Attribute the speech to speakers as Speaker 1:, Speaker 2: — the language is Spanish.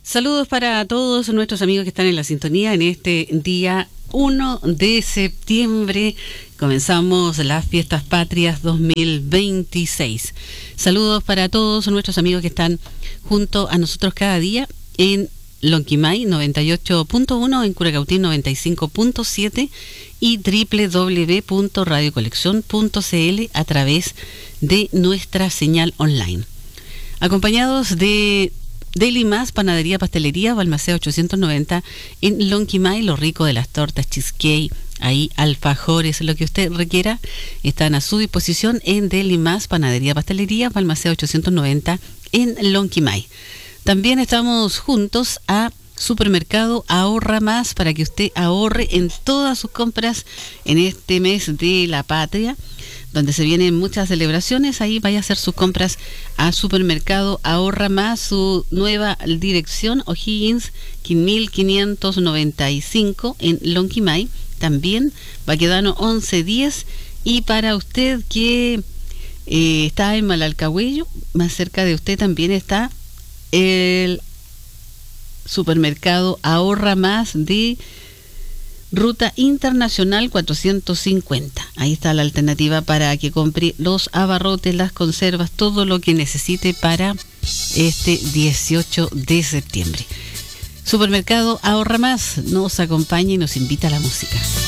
Speaker 1: Saludos para todos nuestros amigos que están en la sintonía en este día 1 de septiembre. Comenzamos las Fiestas Patrias 2026. Saludos para todos nuestros amigos que están junto a nosotros cada día en Lonquimay 98.1, en Curacautín 95.7 y www.radiocolección.cl a través de nuestra señal online. Acompañados de Deli Más, Panadería, Pastelería, Balmaceda 890 en Lonquimay, lo rico de las tortas, cheesecake, ahí alfajores, lo que usted requiera, están a su disposición en Deli Más, Panadería, Pastelería, Balmaceda 890 en Lonquimay. También estamos juntos a Supermercado Ahorra Más para que usted ahorre en todas sus compras en este mes de la patria, donde se vienen muchas celebraciones. Ahí vaya a hacer sus compras a Supermercado Ahorra Más, su nueva dirección, O'Higgins 1595 en Lonquimay, también Baquedano 1110. Y para usted que está en Malalcahuello, más cerca de usted también está el Supermercado Ahorra Más de Ruta Internacional 450. Ahí está la alternativa para que compre los abarrotes, las conservas, todo lo que necesite para este 18 de septiembre. Supermercado Ahorra Más nos acompaña y nos invita a la música.